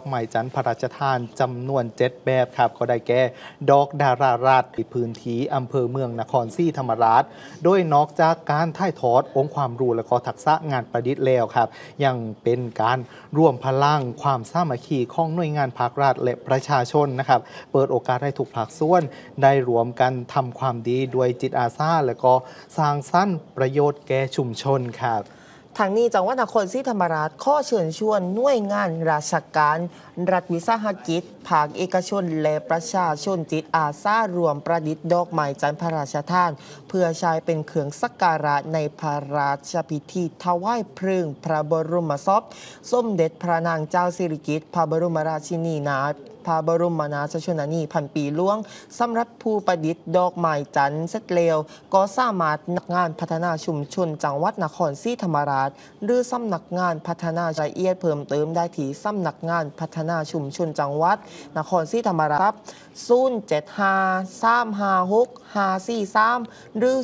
ไม้จันทร์พระราชทานจำนวน7แบบครับก็ได้แก่ดอกดารารัตน์พื้นที่อำเภอเมืองนครศรีธรรมราชโดยนอกจากการถ่ายทอดองค์ความรู้และก็ทักษะงานประดิษฐ์แล้วครับยังเป็นการร่วมพลังความสามัคคีของหน่วยงานภาครัฐและประชาชนนะครับเปิดโอกาสให้ทุกภาคส่วนได้รวมกันทำความดีด้วยจิตอาสาและก็สร้างสรรค์ประโยชน์แก่ชุมชนครับทางนี้จังหวัดนครศรีธรรมราชข้อเชิญชวนหน่วยงานราชการรัฐวิสาหกิจภาคเอกชนและประชาชนจิตอาสารวมประดิษฐ์ดอกไม้จันทร์พระราชทานเพื่อใช้เป็นเครื่องสักการะในพระราชพิธีถวายเพลิงพระบรมศพสมเด็จพระนางเจ้าสิริกิติ์พระบรมราชินีนาถพระบรมนาถชนนีพันปีหลวงสำหรับผู้ประดิษฐ์ดอกไม้จันทร์เสร็จแล้วก็สามารถนักงานพัฒนาชุมชนจังหวัดนครศรีธรรมราชหรือสำนักงานพัฒนารายละเอียดเพิ่มเติมได้ที่สำนักงานพัฒนาชุมชนจังหวัดนครศรีธรรมราช075-356-543หรือ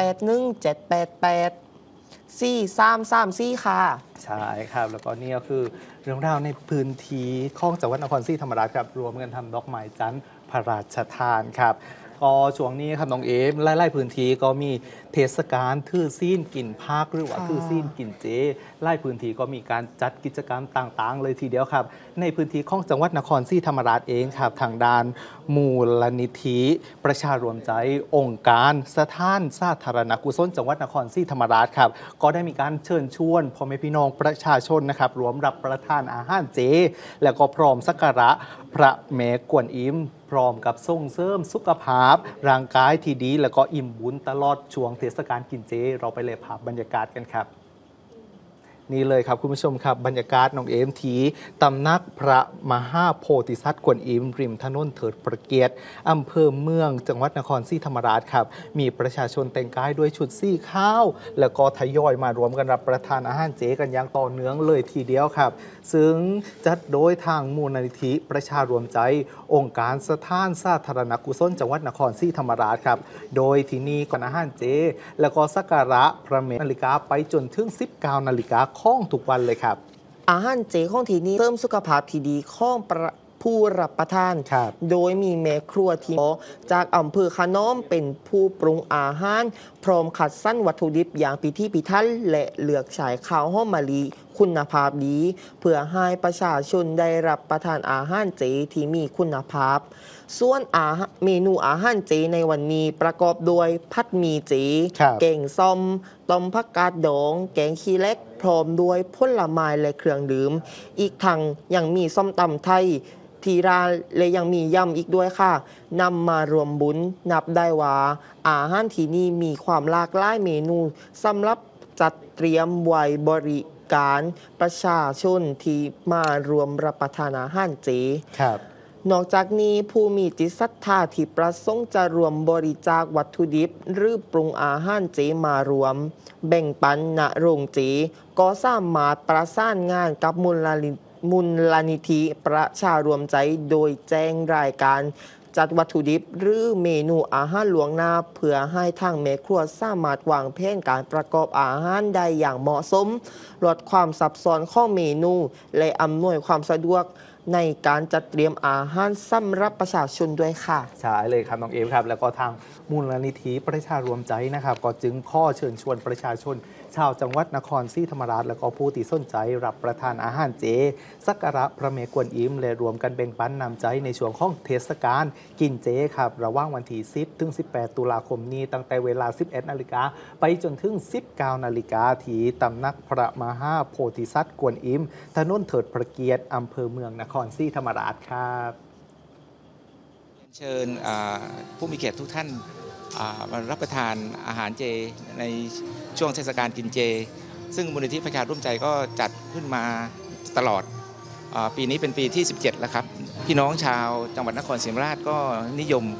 0817884334ค่ะใช่ครับแล้วก็นี่ก็คือเรื่องราวในพื้นที่ของจังหวัดนครศรีธรรมราชครับรวมกันทำดอกไม้จันทร์พระราชทานครับก็ช่วงนี้ครับน้องเอฟไล่พื้นที่ก็มีเทศกาลทื่อซีนกินภาคหรือว่าทื่อซีนกินเจไล่พื้นที่ก็มีการจัดกิจกรรมต่างๆเลยทีเดียวครับในพื้นที่ของจังหวัดนครศรีธรรมราชเองครับทางด้านมูลนิธิประชารวมใจองค์การสถานสาธารณกุศลจังหวัดนครศรีธรรมราชครับก็ได้มีการเชิญชวนพ่อแม่พี่น้องประชาชนนะครับรวมรับประทานอาหารเจแล้วก็พร้อมสักการะพระแม่กวนอิมพร้อมกับส่งเสริมสุขภาพร่างกายที่ดีแล้วก็อิ่มบุญตลอดช่วงเทศกาลกินเจเราไปเลยภาพบรรยากาศกันครับนี่เลยครับคุณผู้ชมครับบรรยากาศน้องเอมทีตำนักพระมหาโพธิสัตว์กวนอิมริมถนนเถิดประเกียรติอำเภอเมืองจังหวัดนครศรีธรรมราชครับมีประชาชนแต่งกายด้วยชุดสีขาวแล้วก็ทยอยมารวมกันรับประทานอาหารเจกันอย่างต่อเนื่องเลยทีเดียวครับซึ่งจัดโดยทางมูลนิธิประชารวมใจองค์การสถานสาธารณกุศลจังหวัดนครศรีธรรมราชครับโดยที่นี่ก่อนอาหารเจแล้วก็สักการะพระเมรุนาฬิกาไปจนถึง19 นาฬิกาของทุกวันเลยครับอาหารเจของที่นี่เสริมสุขภาพที่ดีของผู้รับประทานโดยมีแม่ครัวที่จากอำเภอขนอมเป็นผู้ปรุงอาหารพร้อมคัดสรรวัตถุดิบอย่างพิถีพิถันและเลือกใช้ข้าวหอมมะลิคุณภาพดีเพื่อให้ประชาชนได้รับประทานอาหารเจที่มีคุณภาพส่วนเมนูอาหารเจในวันนี้ประกอบด้วยผัดหมี่เจแกงส้มต้มผักกาดดองแกงขี้เหล็กพร้อมด้วยผลไม้และเครื่องดื่มอีกทั้งยังมีส้มตำไทยทีร้านและยังมียำอีกด้วยค่ะนำมารวมบุญนับได้ว่าอาหารที่นี่มีความหลากหลายเมนูสำหรับจัดเตรียมไว้บริการประชาชนที่มารวมรับประทานอาหารเจครับนอกจากนี้ผู้มีจิตศรัทธาที่ประสงค์จะรวมบริจาควัตถุดิบหรือปรุงอาหารเจมารวมแบ่งปันณโรงเจก็สามารถประสานงานกับมูลนิธิประชารวมใจโดยแจ้งรายการจัดวัตถุดิบหรือเมนูอาหารหลวงหน้าเพื่อให้ทางแม่ครัวสามารถวางแผนการประกอบอาหารได้อย่างเหมาะสมลดความซับซ้อนของเมนูและอำนวยความสะดวกในการจัดเตรียมอาหารสำหรับประชาชนด้วยค่ะใช่เลยครับน้องเอฟครับแล้วก็ทางมูลนิธิประชารวมใจนะครับก็จึงข้อเชิญชวนประชาชนชาวจังหวัดนครศรีธรรมราชและก็ผู้ที่สนใจรับประทานอาหารเจสักการะพระเมรุกวนอิมและรวมกันแบ่งปันนำใจในช่วงของเทศกาลกินเจครับระหว่างวันที่10ถึง18 ตุลาคมนี้ตั้งแต่เวลา 11 นาฬิกาไปจนถึง 19 นาฬิกาที่ตำนักพระมหาโพธิสัตว์กวนอิมถนนเถิดพระเกียรติอำเภอเมืองนครศรีธรรมราชครับเชิญผู้มีเกียรติทุกท่านมารับประทานอาหารเจในช่วงเทศกาลกินเจซึ่งมูลนิธิประชาร่วมใจก็จัดขึ้นมาตลอดปีนี้เป็นปีที่17แล้วครับพี่น้องชาวจังหวัดนครศรีธรรมราชก็นิยม